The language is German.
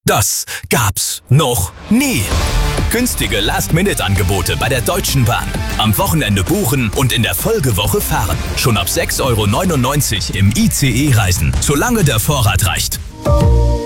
Das gab's noch nie. Günstige Last-Minute-Angebote bei der Deutschen Bahn. Am Wochenende buchen und in der Folgewoche fahren. Schon ab 6,99 € im ICE reisen, solange der Vorrat reicht.